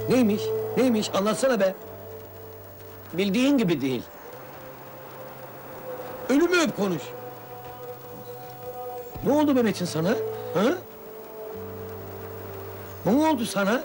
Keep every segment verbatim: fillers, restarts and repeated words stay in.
Neymiş? Neymiş? Anlatsana be! Bildiğin gibi değil. Ölümü öp konuş! Ne oldu Mehmet'in sana? Ha? Ne oldu sana?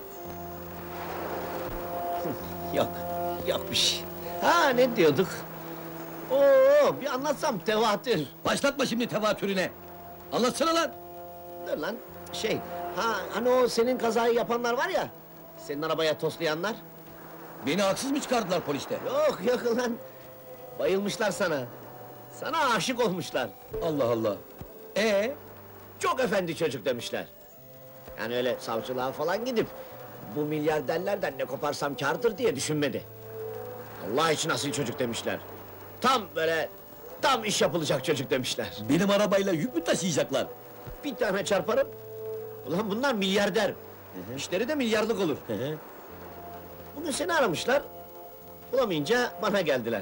Yok, yok bir şey. Ha ne diyorduk? Oo, bir anlatsam tevatür. Başlatma şimdi tevatürüne! Anlatsana lan! Dur lan, şey, ha hani o senin kazayı yapanlar var ya, senin arabaya toslayanlar. Beni haksız mı çıkardılar poliste? Yok yok lan, bayılmışlar sana. Sana aşık olmuşlar. Allah Allah! Ee? Çok efendi çocuk demişler. Yani öyle savcılığa falan gidip, bu milyarderlerden ne koparsam kârdır diye düşünmedi. Allah için asil çocuk demişler. Tam böyle, tam iş yapılacak çocuk demişler. Benim arabayla yük mü taşıyacaklar? Bir tane çarparım. Ulan bunlar milyarder. İşleri de milyarlık olur. Hı hı. Bugün seni aramışlar. Bulamayınca bana geldiler.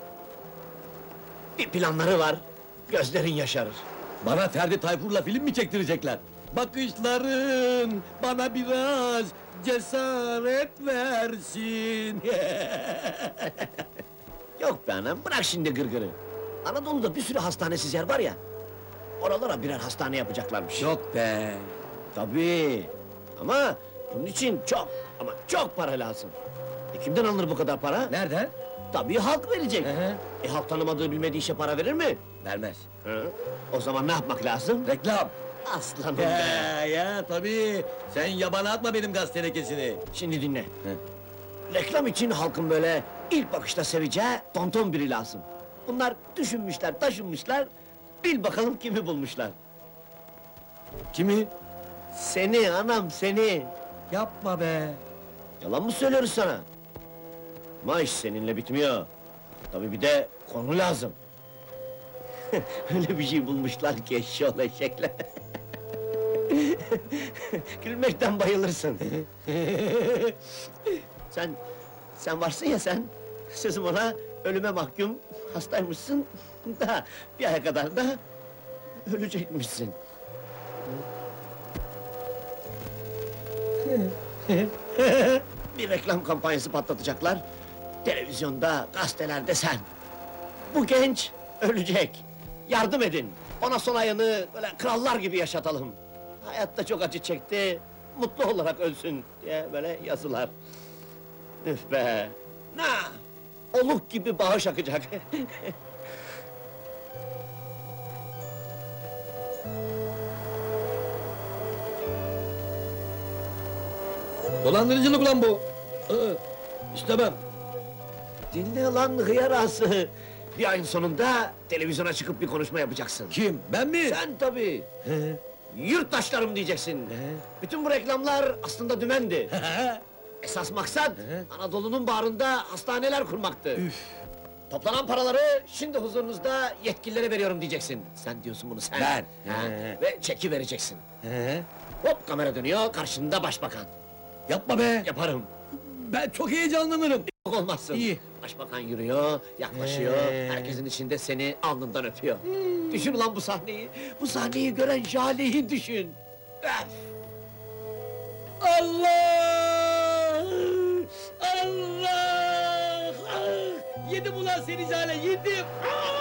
Bir planları var. Gözlerin yaşarır. Bana Ferdi Tayfur'la film mi çektirecekler? Bakışların bana biraz cesaret versin. Yok be anam, bırak şimdi gırgırı. Anadolu'da bir sürü hastanesiz yer var ya. Oralara birer hastane yapacaklarmış. Yok be! Tabii. Ama bunun için çok ama çok para lazım. E kimden alınır bu kadar para? Nereden? Tabii halk verecek. Hı hı. E halk tanımadığı bilmediği işe para verir mi? Vermez. Hı? O zaman ne yapmak lazım? Reklam! Aslanım be! Ya ya tabii! Sen yabana atma benim gaz tenekesini! Şimdi dinle. Reklam için halkın böyle ilk bakışta seveceği tonton biri lazım. Bunlar düşünmüşler, taşınmışlar, bil bakalım kimi bulmuşlar. Kimi? Seni anam, seni! Yapma be! Yalan mı söylüyoruz sana? Ama iş seninle bitmiyor. Tabii bir de konu lazım. Öyle bir şey bulmuşlar ki eşşoğlu eşekler. Gülmekten bayılırsın. sen, sen varsın ya sen, sözüm ona ölüme mahkum, hastaymışsın, da bir aya kadar da ölecekmişsin. Bir reklam kampanyası patlatacaklar, televizyonda, gazetelerde sen. Bu genç ölecek, yardım edin, ona son ayını böyle krallar gibi yaşatalım. Hayatta çok acı çekti, mutlu olarak ölsün diye böyle yazılar. Üf be! Na! Oluk gibi bağış akacak. Dolandırıcılık ulan bu! Iı, İstemem! Dinle lan hıyar ağası! Bir ayın sonunda televizyona çıkıp bir konuşma yapacaksın. Kim? Ben mi? Sen tabii! Hı Yurttaşlarım diyeceksin! hı. Bütün bu reklamlar aslında dümendi. Esas maksat, Hı. Anadolu'nun bağrında hastaneler kurmaktı. Üf! Toplanan paraları şimdi huzurunuzda yetkililere veriyorum diyeceksin. Sen diyorsun bunu sen. Ben. Ha, He. ve çeki vereceksin. Hı. Hop kamera dönüyor, karşında başbakan. Yapma be! Yaparım. Ben çok heyecanlanırım! Yok olmazsın. İyi. Başbakan yürüyor, yaklaşıyor, Ee. herkesin içinde seni alnından öpüyor. Düşün ulan bu sahneyi, bu sahneyi gören Jale'yi düşün. Öf! Allah! Allah! Ah! Yedim ulan seni Jale, yedim! Ah!